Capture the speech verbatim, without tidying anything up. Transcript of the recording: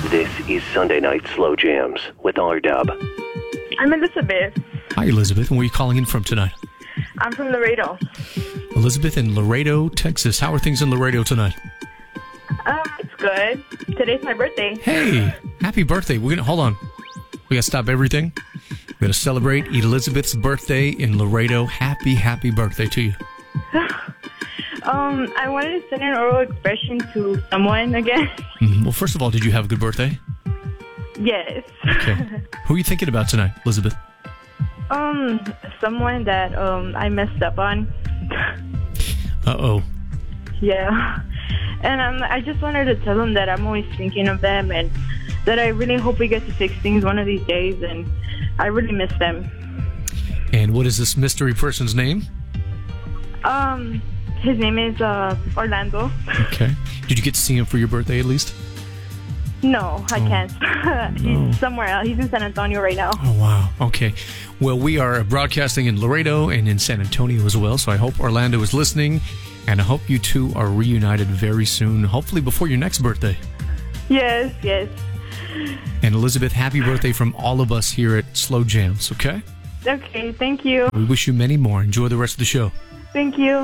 This is Sunday Night Slow Jams with R-Dub. I'm Elizabeth. Hi, Elizabeth. And where are you calling in from tonight? I'm from Laredo. Elizabeth in Laredo, Texas. How are things in Laredo tonight? Um, it's good. Today's my birthday. Hey, happy birthday. We're gonna hold on. We gotta stop everything. We're gonna celebrate Elizabeth's birthday in Laredo. Happy, happy birthday to you. um, I wanted to send an oral expression to someone again. Mm-hmm. Well, first of all, did you have a good birthday? Yes. Okay. Who are you thinking about tonight, Elizabeth? Um, someone that um I messed up on. Uh-oh. Yeah. And um, I just wanted to tell them that I'm always thinking of them and that I really hope we get to fix things one of these days, and I really miss them. And what is this mystery person's name? Um, his name is uh, Orlando. Okay. Did you get to see him for your birthday at least? No, I Oh. can't. He's No. somewhere else. He's in San Antonio right now. Oh, wow. Okay. Well, we are broadcasting in Laredo and in San Antonio as well, so I hope Orlando is listening, and I hope you two are reunited very soon, hopefully before your next birthday. Yes, yes. And Elizabeth, happy birthday from all of us here at Slow Jams, okay? Okay, thank you. We wish you many more. Enjoy the rest of the show. Thank you.